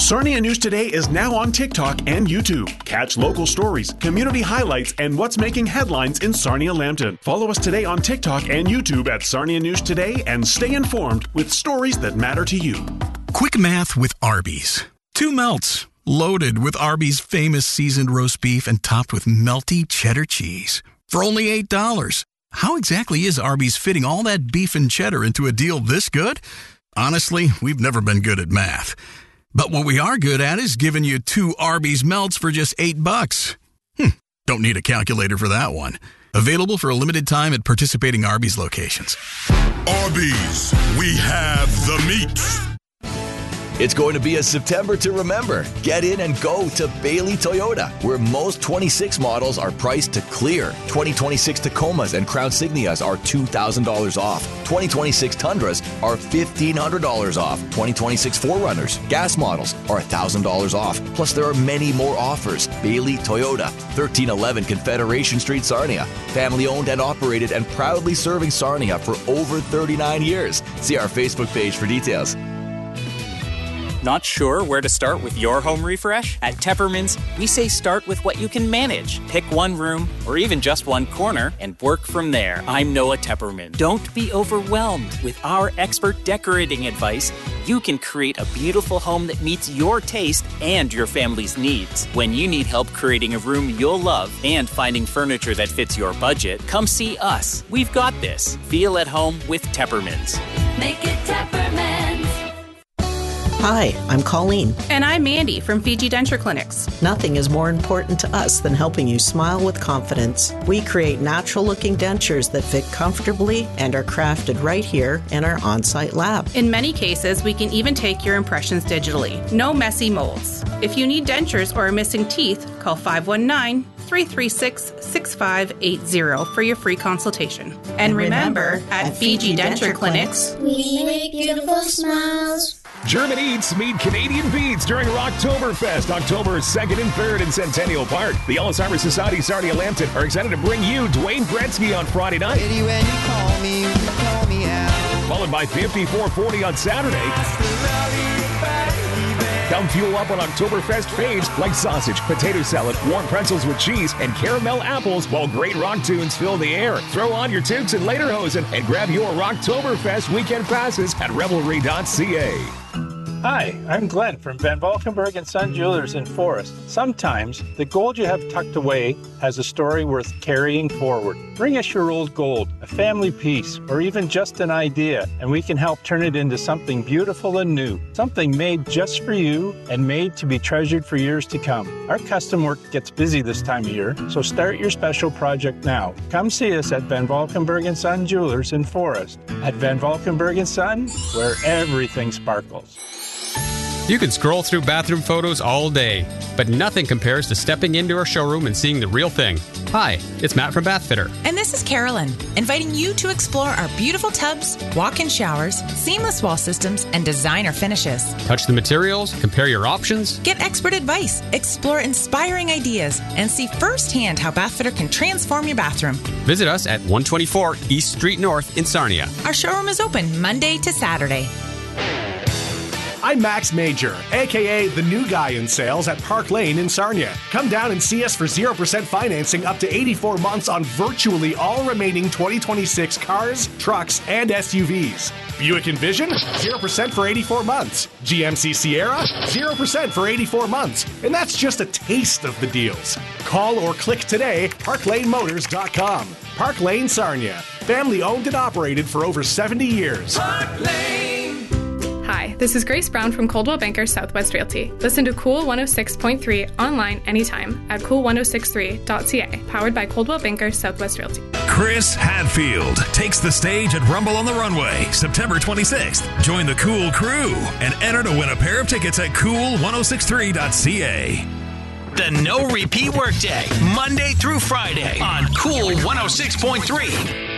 Sarnia News Today is now on TikTok and YouTube. Catch local stories, community highlights, and what's making headlines in Sarnia-Lambton. Follow us today on TikTok and YouTube at Sarnia News Today and stay informed with stories that matter to you. Quick math with Arby's. 2 melts, loaded with Arby's famous seasoned roast beef and topped with melty cheddar cheese. For only $8. How exactly is Arby's fitting all that beef and cheddar into a deal this good? Honestly, we've never been good at math. But what we are good at is giving you 2 Arby's melts for just $8. Don't need a calculator for that one. Available for a limited time at participating Arby's locations. Arby's, we have the meat. It's going to be a September to remember. Get in and go to Bailey Toyota, where most 26 models are priced to clear. 2026 Tacomas and Crown Signias are $2,000 off. 2026 Tundras are $1,500 off. 2026 4Runners, gas models, are $1,000 off. Plus, there are many more offers. Bailey Toyota, 1311 Confederation Street, Sarnia. Family owned and operated and proudly serving Sarnia for over 39 years. See our Facebook page for details. Not sure where to start with your home refresh? At Tepperman's, we say start with what you can manage. Pick one room or even just one corner and work from there. I'm Noah Tepperman. Don't be overwhelmed. With our expert decorating advice, you can create a beautiful home that meets your taste and your family's needs. When you need help creating a room you'll love and finding furniture that fits your budget, come see us. We've got this. Feel at home with Tepperman's. Make it Tepperman's. Hi, I'm Colleen. And I'm Mandy from Fiji Denture Clinics. Nothing is more important to us than helping you smile with confidence. We create natural-looking dentures that fit comfortably and are crafted right here in our on-site lab. In many cases, we can even take your impressions digitally. No messy molds. If you need dentures or are missing teeth, call 519-336-6580 for your free consultation. And remember, at Fiji Denture Clinics, we make beautiful smiles. German Eats meet Canadian Beats during Rocktoberfest, October 2nd and 3rd in Centennial Park. The Alzheimer's Society Sarnia-Lambton are excited to bring you Dwayne Gretzky on Friday night. When you call me out. Followed by 5440 on Saturday. Come fuel up on Oktoberfest faves like sausage, potato salad, warm pretzels with cheese, and caramel apples while great rock tunes fill the air. Throw on your toques and lederhosen and grab your Rocktoberfest weekend passes at revelry.ca. Hi, I'm Glenn from Van Valkenburg & Son Jewelers in Forest. Sometimes the gold you have tucked away has a story worth carrying forward. Bring us your old gold, a family piece, or even just an idea, and we can help turn it into something beautiful and new. Something made just for you and made to be treasured for years to come. Our custom work gets busy this time of year, so start your special project now. Come see us at Van Valkenburg & Son Jewelers in Forest. At Van Valkenburg & Son, where everything sparkles. You can scroll through bathroom photos all day, but nothing compares to stepping into our showroom and seeing the real thing. Hi, it's Matt from Bathfitter. And this is Carolyn, inviting you to explore our beautiful tubs, walk-in showers, seamless wall systems, and designer finishes. Touch the materials, compare your options. Get expert advice, explore inspiring ideas, and see firsthand how Bathfitter can transform your bathroom. Visit us at 124 East Street North in Sarnia. Our showroom is open Monday to Saturday. I'm Max Major, a.k.a. the new guy in sales at Park Lane in Sarnia. Come down and see us for 0% financing up to 84 months on virtually all remaining 2026 cars, trucks, and SUVs. Buick Envision, 0% for 84 months. GMC Sierra, 0% for 84 months. And that's just a taste of the deals. Call or click today, parklanemotors.com. Park Lane Sarnia, family owned and operated for over 70 years. Park Lane. Hi, this is Grace Brown from Coldwell Banker Southwest Realty. Listen to Cool 106.3 online anytime at cool1063.ca, powered by Coldwell Banker Southwest Realty. Chris Hadfield takes the stage at Rumble on the Runway, September 26th. Join the Cool crew and enter to win a pair of tickets at cool1063.ca. The No Repeat Workday, Monday through Friday on Cool 106.3.